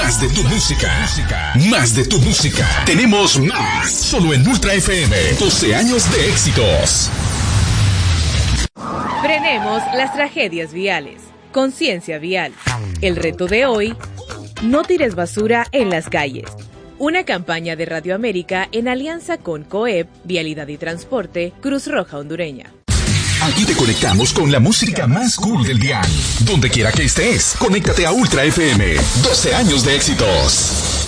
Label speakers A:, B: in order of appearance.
A: Más de tu música. Más de tu música. Tenemos más. Solo en Ultra FM. 12 años de éxitos.
B: Frenemos las tragedias viales. Conciencia vial. El reto de hoy: no tires basura en las calles. Una campaña de Radio América en alianza con COEP, Vialidad y Transporte, Cruz Roja Hondureña.
A: Aquí te conectamos con la música más cool del dial. Donde quiera que estés, conéctate a Ultra FM. 12 años de éxitos.